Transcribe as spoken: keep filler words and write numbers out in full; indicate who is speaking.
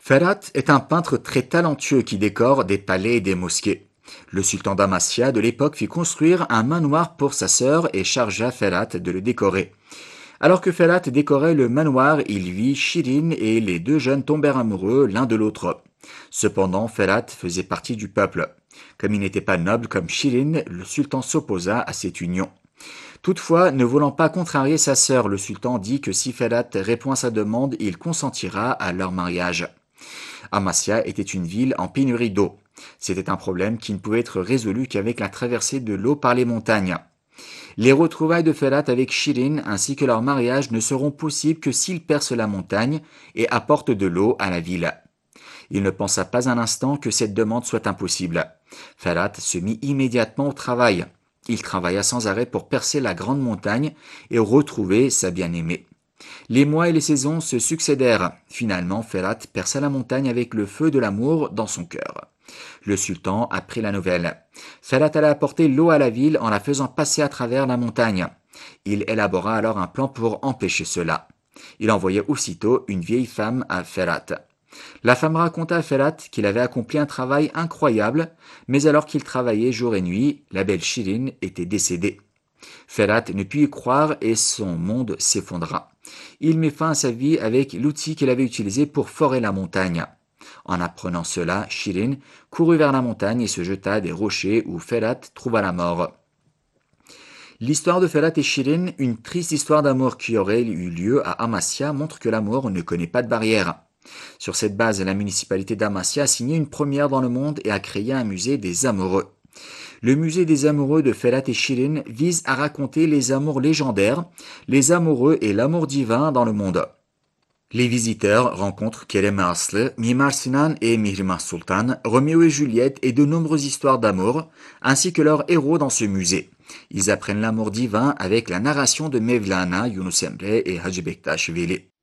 Speaker 1: Ferhat est un peintre très talentueux qui décore des palais et des mosquées. Le sultan d'Amasya de l'époque fit construire un manoir pour sa sœur et chargea Ferhat de le décorer. Alors que Ferhat décorait le manoir, il vit Shirin et les deux jeunes tombèrent amoureux l'un de l'autre. Cependant, Ferhat faisait partie du peuple. Comme il n'était pas noble comme Shirin, le sultan s'opposa à cette union. Toutefois, ne voulant pas contrarier sa sœur, le sultan dit que si Ferhat répond à sa demande, il consentira à leur mariage. Amasya était une ville en pénurie d'eau. C'était un problème qui ne pouvait être résolu qu'avec la traversée de l'eau par les montagnes. Les retrouvailles de Ferhat avec Shirin ainsi que leur mariage ne seront possibles que s'il perce la montagne et apporte de l'eau à la ville. Il ne pensa pas un instant que cette demande soit impossible. Ferhat se mit immédiatement au travail. Il travailla sans arrêt pour percer la grande montagne et retrouver sa bien-aimée. Les mois et les saisons se succédèrent. Finalement, Ferhat perça la montagne avec le feu de l'amour dans son cœur. Le sultan apprit la nouvelle. Ferhat alla apporter l'eau à la ville en la faisant passer à travers la montagne. Il élabora alors un plan pour empêcher cela. Il envoya aussitôt une vieille femme à Ferhat. La femme raconta à Ferhat qu'il avait accompli un travail incroyable, mais alors qu'il travaillait jour et nuit, la belle Shirin était décédée. Ferhat ne put y croire et son monde s'effondra. Il mit fin à sa vie avec l'outil qu'il avait utilisé pour forer la montagne. En apprenant cela, Shirin courut vers la montagne et se jeta des rochers où Ferhat trouva la mort. L'histoire de Ferhat et Shirin, une triste histoire d'amour qui aurait eu lieu à Amasya, montre que l'amour ne connaît pas de barrière. Sur cette base, la municipalité d'Amasya a signé une première dans le monde et a créé un musée des amoureux. Le musée des amoureux de Ferhat et Shirin vise à raconter les amours légendaires, les amoureux et l'amour divin dans le monde. Les visiteurs rencontrent Kerem Aslı, Mimar Sinan et Mihrimah Sultan, Roméo et Juliette et de nombreuses histoires d'amour, ainsi que leurs héros dans ce musée. Ils apprennent l'amour divin avec la narration de Mevlana, Yunus Emre et Hacı Bektaş Veli.